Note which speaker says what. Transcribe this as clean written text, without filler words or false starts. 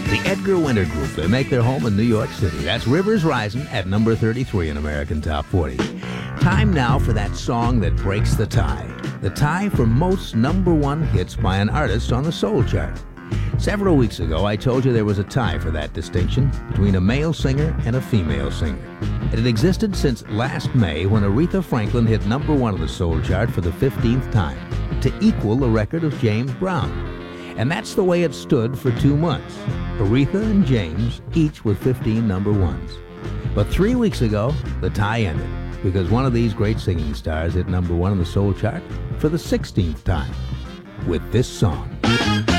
Speaker 1: The Edgar Winter Group. They make their home in New York City. That's Rivers Rising at number 33 in American Top 40. Time now for that song that breaks the tie. The tie for most number one hits by an artist on the soul chart. Several weeks ago, I told you there was a tie for that distinction between a male singer and a female singer. It had existed since last May when Aretha Franklin hit number one on the soul chart for the 15th time, to equal the record of James Brown. And that's the way it stood for 2 months. Aretha and James, each with 15 number ones. But 3 weeks ago, the tie ended, because one of these great singing stars hit number one on the soul chart for the 16th time, with this song.